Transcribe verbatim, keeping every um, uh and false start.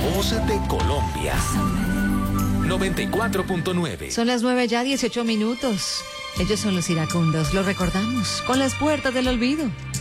voz de Colombia. noventa y cuatro punto nueve. Son las nueve ya, dieciocho minutos. Ellos son los iracundos, lo recordamos, con las puertas del olvido.